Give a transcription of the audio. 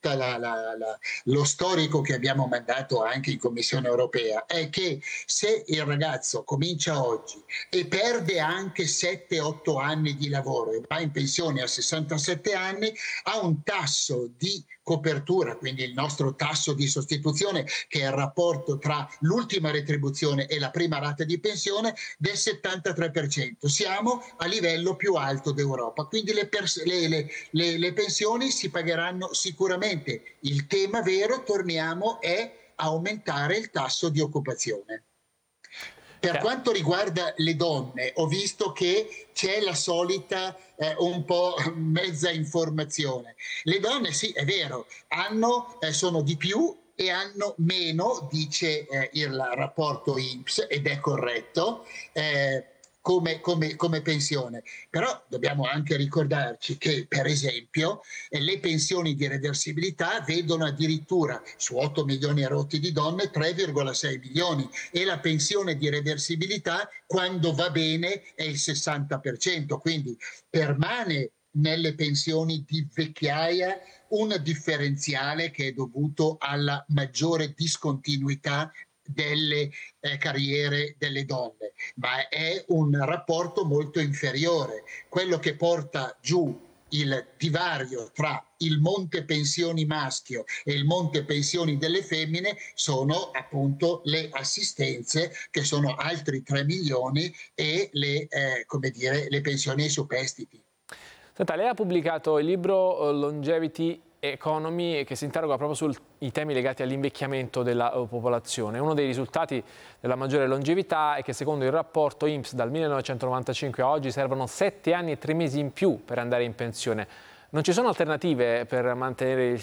tutto lo storico che abbiamo mandato anche in Commissione europea, è che se il ragazzo comincia oggi e perde anche 7-8 anni di lavoro e va in pensione a 67 anni, ha un tasso di copertura, quindi il nostro tasso di sostituzione, che è il rapporto tra l'ultima retribuzione e la prima rata di pensione, del 73%. Siamo a livello più alto d'Europa, quindi le pensioni si pagheranno sicuramente. Il tema vero, torniamo, è aumentare il tasso di occupazione. Per quanto riguarda le donne, ho visto che c'è la solita un po' mezza informazione. Le donne, sì, è vero, sono di più e hanno meno, dice il rapporto INPS, ed è corretto, come pensione. Però dobbiamo anche ricordarci che, per esempio, le pensioni di reversibilità vedono addirittura su 8 milioni e rotti di donne 3,6 milioni, e la pensione di reversibilità, quando va bene, è il 60%, quindi permane nelle pensioni di vecchiaia un differenziale che è dovuto alla maggiore discontinuità delle carriere delle donne, ma è un rapporto molto inferiore. Quello che porta giù il divario tra il monte pensioni maschio e il monte pensioni delle femmine sono appunto le assistenze, che sono altri 3 milioni, e le pensioni ai superstiti. Senta, lei ha pubblicato il libro Longevity Economy, che si interroga proprio sui temi legati all'invecchiamento della popolazione. Uno dei risultati della maggiore longevità è che, secondo il rapporto INPS, dal 1995 a oggi servono 7 anni e 3 mesi in più per andare in pensione. Non ci sono alternative per mantenere il